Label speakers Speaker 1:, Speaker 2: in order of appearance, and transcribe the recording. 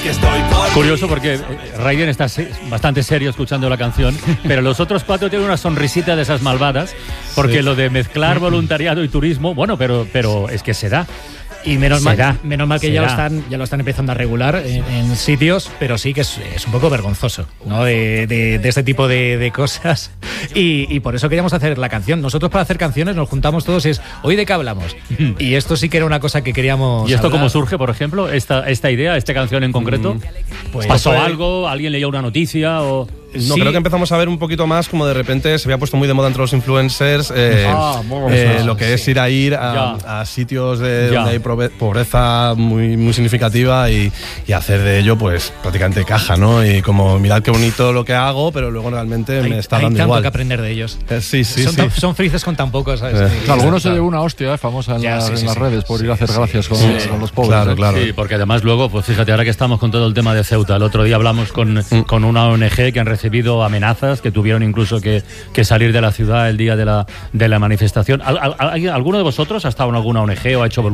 Speaker 1: Curioso porque Raiden está bastante serio escuchando la canción, pero los otros 4 tienen una sonrisita de esas malvadas, porque lo de mezclar voluntariado y turismo, bueno, pero es que se da.
Speaker 2: Y menos mal que ya lo están empezando a regular en sitios, pero sí que es un poco vergonzoso, ¿no? De este tipo de cosas. Y por eso queríamos hacer la canción. Nosotros, para hacer canciones, nos juntamos todos, ¿hoy de qué hablamos? Y esto sí que era una cosa que queríamos.
Speaker 1: ¿Y esto
Speaker 2: hablar.
Speaker 1: cómo surge, por ejemplo, esta idea, esta canción en concreto?
Speaker 2: Pues
Speaker 1: ¿pasó algo? ¿Alguien leyó una noticia? O...
Speaker 3: No, creo que empezamos a ver un poquito más como de repente se había puesto muy de moda entre los influencers lo que es ir a sitios donde hay pobreza muy significativa y hacer de ello pues prácticamente caja, ¿no? Y como mirad qué bonito lo que hago, pero luego realmente me está dando igual.
Speaker 2: Hay tanto que aprender de ellos.
Speaker 3: Son
Speaker 2: felices con tan poco, ¿sabes?
Speaker 4: Algunos se llevó una hostia famosa en las redes por ir a hacer gracias con los pobres.
Speaker 3: Claro.
Speaker 1: Sí, porque además luego, pues fíjate, ahora que estamos con todo el tema de Ceuta, el otro día hablamos con una ONG que han recibido amenazas, que tuvieron incluso que salir de la ciudad el día de la manifestación. ¿Alguno de vosotros ha estado en alguna ONG o ha hecho